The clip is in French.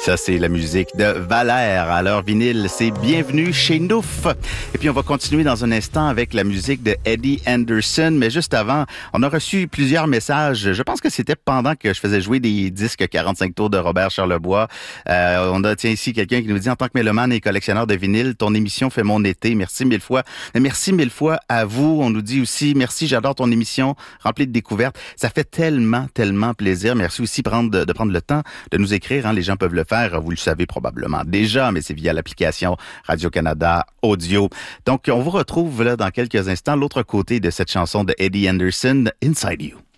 Ça, c'est la musique de Valère. À l'heure vinyle, c'est Bienvenue chez Nouf. Et puis, on va continuer dans un instant avec la musique de Eddie Anderson. Mais juste avant, on a reçu plusieurs messages. Je pense que c'était pendant que je faisais jouer des disques 45 tours de Robert Charlebois. On a, ici quelqu'un qui nous dit, en tant que mélomane et collectionneur de vinyle, ton émission fait mon été. Merci mille fois. Merci mille fois à vous. On nous dit aussi, merci, j'adore ton émission, remplie de découvertes. Ça fait tellement, tellement plaisir. Merci aussi de prendre le temps de nous écrire. Les gens peuvent le faire. Vous le savez probablement déjà, mais c'est via l'application Radio-Canada Audio. Donc, on vous retrouve là dans quelques instants, l'autre côté de cette chanson de Eddie Anderson, Inside You.